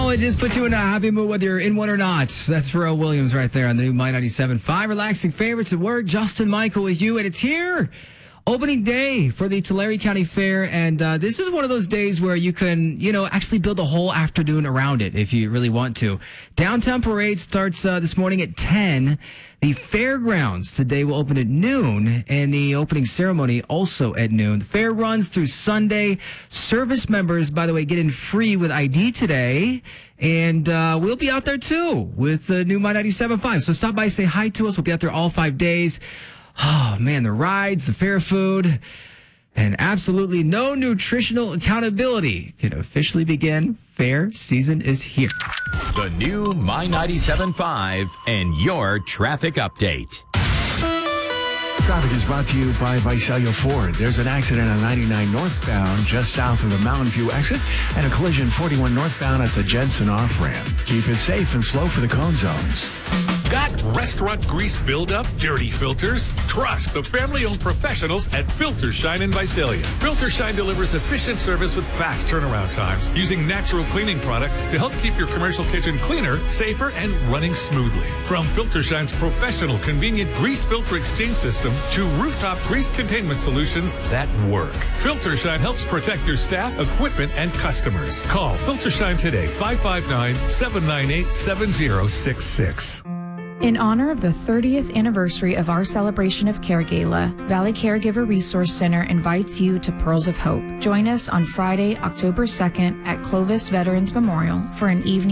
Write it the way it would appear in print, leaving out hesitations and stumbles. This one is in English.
Oh, it just puts you in a happy mood whether you're in one or not. That's Pharrell Williams right there on the new My 97.5. Relaxing favorites at work. Justin Michael with you, and it's here. Opening day for the Tulare County Fair, and this is one of those days where you can, actually build a whole afternoon around it if you really want to. Downtown Parade starts this morning at 10. The fairgrounds today will open at noon, and the opening ceremony also at noon. The fair runs through Sunday. Service members, by the way, get in free with ID today, and we'll be out there too with the new My 97.5. So stop by, say hi to us. We'll be out there all 5 days. Oh, man, the rides, the fair food, and absolutely no nutritional accountability can officially begin. Fair season is here. The new My 97.5 and your traffic update. Traffic is brought to you by Visalia Ford. There's an accident on 99 northbound just south of the Mountain View exit and a collision 41 northbound at the Jensen off-ramp. Keep it safe and slow for the cone zones. Got restaurant grease buildup, dirty filters? Trust the family-owned professionals at Filter Shine in Visalia. Filter Shine delivers efficient service with fast turnaround times using natural cleaning products to help keep your commercial kitchen cleaner, safer, and running smoothly. From Filter Shine's professional, convenient grease filter exchange system to rooftop grease containment solutions that work. Filter Shine helps protect your staff, equipment, and customers. Call Filter Shine today, 559-798-7066. In honor of the 30th anniversary of our celebration of Care Gala, Valley Caregiver Resource Center invites you to Pearls of Hope. Join us on Friday, October 2nd at Clovis Veterans Memorial for an evening